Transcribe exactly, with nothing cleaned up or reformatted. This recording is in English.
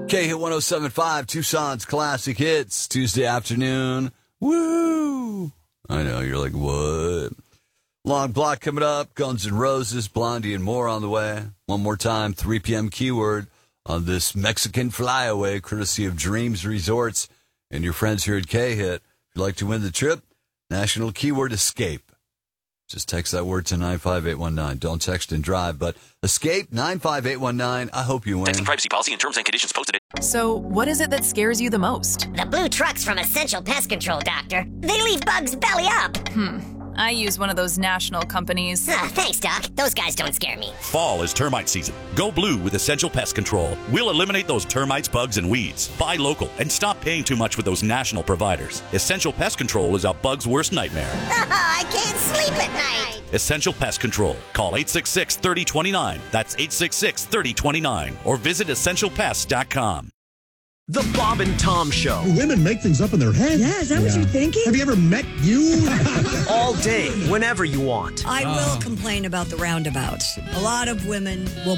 K-Hit one oh seven point five, Tucson's Classic Hits, Tuesday afternoon. Woo! I know, you're like, what? Long block coming up, Guns N' Roses, Blondie, and more on the way. One more time, three p.m. keyword on this Mexican flyaway, courtesy of Dreams Resorts and your friends here at K-Hit. If you'd like to win the trip, national keyword escape. Just text that word to nine five eight one nine. Don't text and drive, but escape nine five eight one nine. I hope you win. Texting privacy policy and terms and conditions posted. So, what is it that scares you the most? The blue trucks from Essential Pest Control, Doctor. They leave bugs belly up. Hmm. I use one of those national companies. Uh, thanks, Doc. Those guys don't scare me. Fall is termite season. Go blue with Essential Pest Control. We'll eliminate those termites, bugs, and weeds. Buy local and stop paying too much with those national providers. Essential Pest Control is a bug's worst nightmare. I can't sleep at night. Essential Pest Control. Call eight six six, three oh two nine. That's eight six six, three oh two nine. Or visit essential pest dot com. The Bob and Tom Show. Women make things up in their head. Yeah, is that yeah. what you're thinking? Have you ever met you? All day, whenever you want. I will uh. complain about the roundabouts. A lot of women will